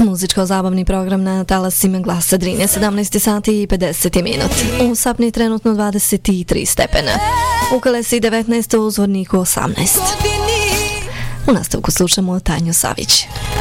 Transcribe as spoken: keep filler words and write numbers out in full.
Muzičko-zabavni program na talasima Glasa Drine, sedamnaest sati i pedeset minut. U Sapni trenutno dvadeset tri stepena. U Kalesi devetnaest, u Zvorniku osamnaest. U nastavku slušamo Tanju Savić.